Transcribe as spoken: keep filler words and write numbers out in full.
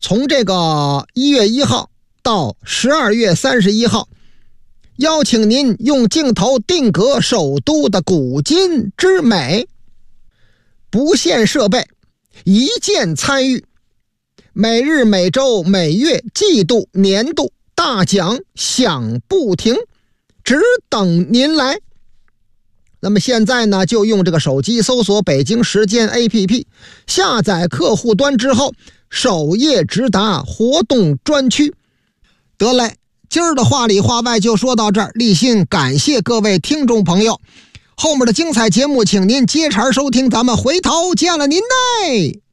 从这个一月一号到十二月三十一号，邀请您用镜头定格首都的古今之美，不限设备，一键参与，每日每周每月季度年度大奖响不停，只等您来。那么现在呢，就用这个手机搜索北京时间 A P P， 下载客户端之后，首页直达活动专区。得嘞，今儿的话里话外就说到这儿，立心感谢各位听众朋友，后面的精彩节目请您接茬收听，咱们回头见了您嘞。